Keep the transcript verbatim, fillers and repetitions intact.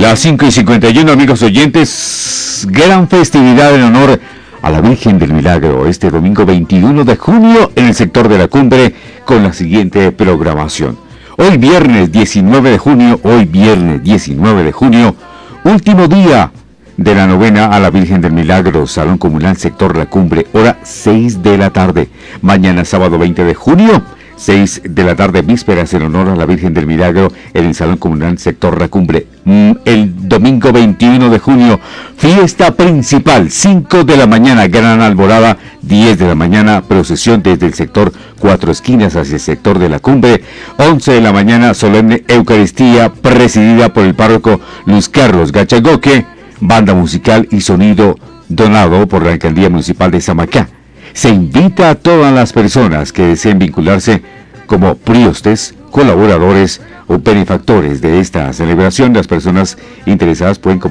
Las cinco y cincuenta y uno, amigos oyentes, gran festividad en honor a la Virgen del Milagro este domingo veintiuno de junio en el sector de la Cumbre con la siguiente programación. Hoy viernes diecinueve de junio, hoy viernes diecinueve de junio, último día de la novena a la Virgen del Milagro, Salón Comunal Sector La Cumbre, hora seis de la tarde. Mañana sábado veinte de junio, seis de la tarde, vísperas en honor a la Virgen del Milagro en el Salón Comunal Sector La Cumbre. El domingo veintiuno de junio, fiesta principal, cinco de la mañana, gran alborada, diez de la mañana, procesión desde el sector Cuatro Esquinas hacia el sector de La Cumbre, once de la mañana, solemne Eucaristía presidida por el párroco Luis Carlos Gachagoque, banda musical y sonido donado por la Alcaldía Municipal de Samacá. Se invita a todas las personas que deseen vincularse como priostes, colaboradores o benefactores de esta celebración. Las personas interesadas pueden